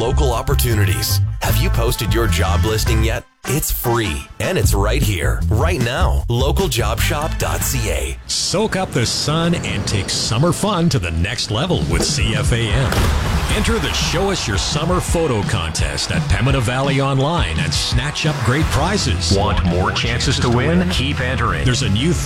local opportunities. Have you posted your job listing yet? It's free, and it's right here, right now. Localjobshop.ca. Soak up the sun and take summer fun to the next level with CFAM. Enter the Show Us Your Summer photo contest at Pembina Valley Online and snatch up great prizes. Want more chances to win? Keep entering. There's a new